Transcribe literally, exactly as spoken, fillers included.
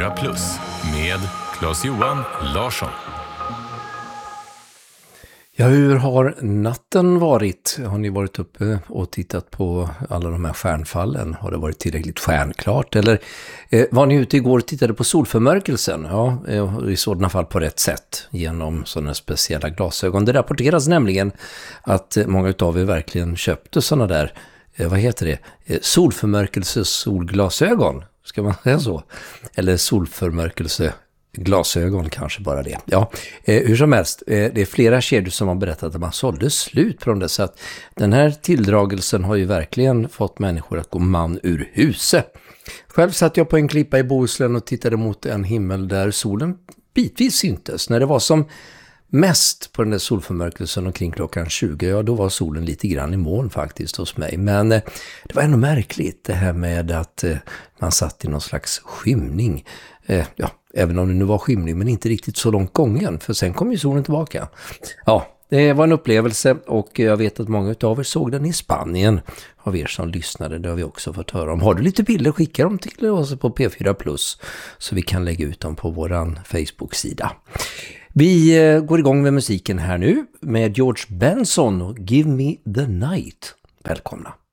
fyra plus med Claes-Johan Larsson. Ja, hur har natten varit? Har ni varit uppe och tittat på alla de här stjärnfallen? Har det varit tillräckligt stjärnklart? Eller eh, var ni ute igår och tittade på solförmörkelsen? Ja, eh, i sådana fall på rätt sätt genom sådana speciella glasögon. Det rapporteras nämligen att eh, många av er verkligen köpte sådana där, eh, vad heter det? Eh, solförmörkelse solglasögon, ska man säga så? Eller solförmörkelse glasögon kanske bara det. Ja, eh, hur som helst, eh, det är flera kedjor som har berättat att man sålde slut på det, så att den här tilldragelsen har ju verkligen fått människor att gå man ur huset. Själv satt jag på en klippa i Bohuslän och tittade mot en himmel där solen bitvis syntes. När det var som mest på den där solförmörkelsen omkring klockan tjugo, ja då var solen lite grann i moln faktiskt hos mig. Men eh, det var ändå märkligt det här med att eh, man satt i någon slags skymning. Eh, ja, även om det nu var skymning, men inte riktigt så långt gången, för sen kom ju solen tillbaka. Ja, det var en upplevelse och jag vet att många av er såg den i Spanien. Av er som lyssnade, det har vi också fått höra om. Har du lite bilder, skicka dem till oss på P fyra plus så vi kan lägga ut dem på våran Facebook-sida. Vi går igång med musiken här nu med George Benson och Give Me the Night. Välkomna!